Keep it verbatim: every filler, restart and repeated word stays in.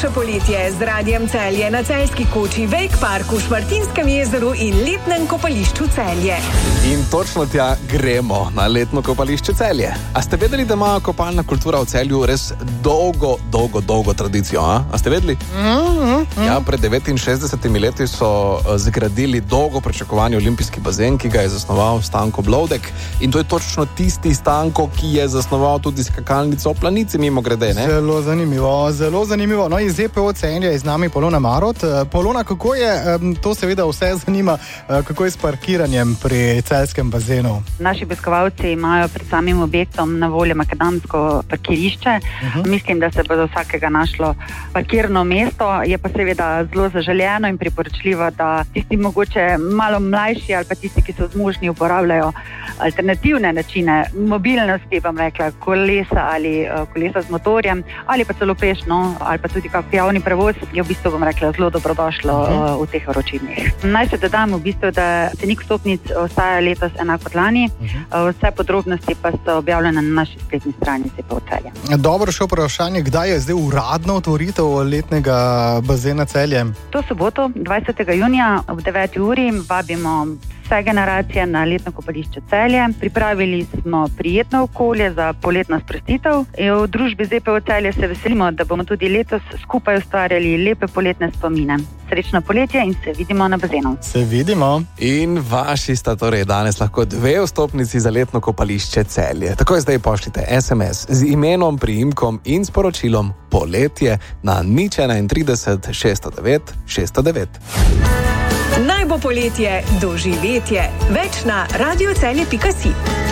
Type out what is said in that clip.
Najboljše poletje z Radiem Celje na Celjski koči, Wake Parku, Šmartinskem jezeru in letnem kopališču Celje. In točno tja gremo, na letno kopališče Celje. A ste vedeli, da ima kopalna kultura v Celju res dolgo, dolgo, dolgo tradicijo? A, a ste vedeli? Mm-hmm. Ja, pred devetinšestdesetimi leti so zgradili dolgo pričakovani olimpijski bazen, ki ga je zasnoval Stanko Blovdek. In to je točno tisti Stanko, ki je zasnoval tudi skakalnico v Planici, mimo grede, ne? Zelo zanimivo, zelo zanimivo. No, iz E P O Celje je z nami Polona Marot. Polona, kako je, to seveda vse zanima, kako je s parkiranjem pri celjskem bazenu? Naši obiskovalci imajo pred samim objektom na voljo makadamsko parkirišče. Uh-huh. Mislim, da se bo za vsakega našlo parkirno mesto. Je pa seveda zelo zaželjeno in priporočljivo, da tisti mogoče malo mlajši ali pa tisti, ki so zmožni, uporabljajo alternativne načine mobilnosti, bom rekla, kolesa ali uh, kolesa z motorjem ali pa celo pešno ali pa tudi kak javni prevoz, je v bistvu, bom rekla, zelo dobrodošlo uh, v teh vročinah. Naj se dodam v bistvu, da cenik vstopnic ostaja letos enako kot lani. Uh, vse podrobnosti pa so objavljene na naši spletni strani E P O Celje. Dobro, še vprašanje, kdaj je zdaj uradno otvoritev letnega bazena Celje? To soboto, dvajsetega junija ob deveti uri vabimo vse generacije na letno kopališče Celje. Pripravili smo prijetno okolje za poletno sprostitev. V družbi z E P O Celje se veselimo, da bomo tudi letos skupaj ustvarjali lepe poletne spomine. Srečno poletje in se vidimo na bazenu. Se vidimo. In vaši sta torej danes lahko dve vstopnici za letno kopališče Celje. Takoj zdaj pošljite es em es z imenom, priimkom in sporočilom poletje na nič enaintrideset šeststo devet šeststo devet. Naj bo poletje doživetje. Več na radiocelje pika si.